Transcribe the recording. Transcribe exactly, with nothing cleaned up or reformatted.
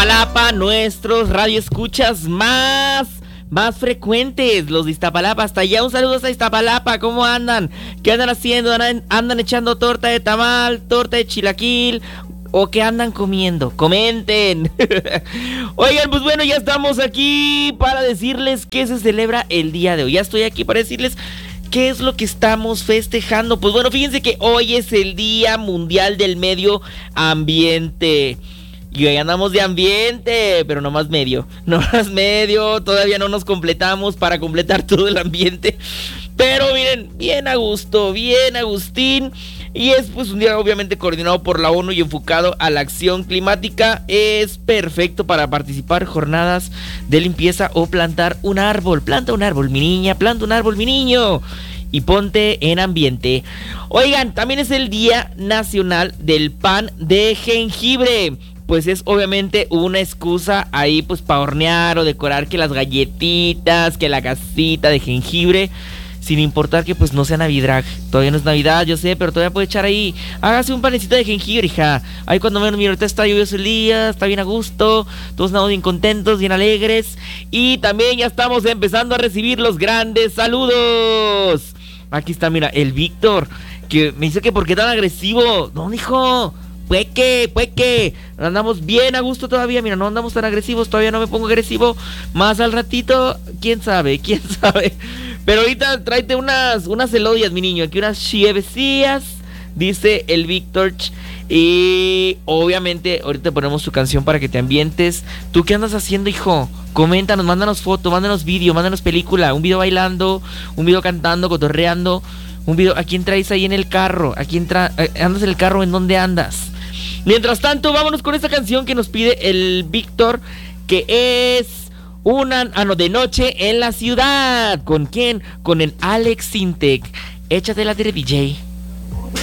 Iztapalapa, nuestros radioescuchas más, más frecuentes, los de Iztapalapa. Hasta allá, un saludo a Iztapalapa, ¿cómo andan? ¿Qué andan haciendo? ¿Andan, andan echando torta de tamal, torta de chilaquil? ¿O qué andan comiendo? Comenten. Oigan, pues bueno, ya estamos aquí para decirles qué se celebra el día de hoy. Ya estoy aquí para decirles qué es lo que estamos festejando. Pues bueno, fíjense que hoy es el Día Mundial del Medio Ambiente. Y hoy andamos de ambiente, pero no más medio. No más medio, todavía no nos completamos para completar todo el ambiente. Pero miren, bien a gusto, bien Agustín. Y es pues un día obviamente coordinado por la ONU y enfocado a la acción climática. Es perfecto para participar jornadas de limpieza o plantar un árbol. Planta un árbol, mi niña, planta un árbol, mi niño. Y ponte en ambiente. Oigan, también es el Día Nacional del Pan de Jengibre. Pues es obviamente una excusa ahí pues para hornear o decorar que las galletitas, que la casita de jengibre. Sin importar que pues no sea Navidad. Todavía no es Navidad, yo sé, pero todavía puede echar ahí. Hágase un panecito de jengibre, hija. Ahí cuando menos, mira, ahorita está lluvioso el día, está bien a gusto. Todos estamos bien contentos, bien alegres. Y también ya estamos empezando a recibir los grandes saludos. Aquí está, mira, el Víctor, que me dice que por qué tan agresivo. No, hijo, pues que, pues que andamos bien a gusto todavía. Mira, no andamos tan agresivos, todavía no me pongo agresivo. Más al ratito, quién sabe, quién sabe. Pero ahorita tráete unas, unas elodias, mi niño. Aquí unas chievecillas, dice el Víctor. Y obviamente ahorita ponemos tu canción para que te ambientes. ¿Tú qué andas haciendo, hijo? Coméntanos, mándanos foto, mándanos vídeo, mándanos película. Un video bailando, un video cantando, cotorreando. Un video, ¿a quién traes ahí en el carro? ¿A quién tra- andas en el carro? ¿En dónde andas? Mientras tanto, vámonos con esta canción que nos pide el Víctor, que es una ah, no, de noche en la ciudad. ¿Con quién? Con el Alex Sintek. Échatela de D J.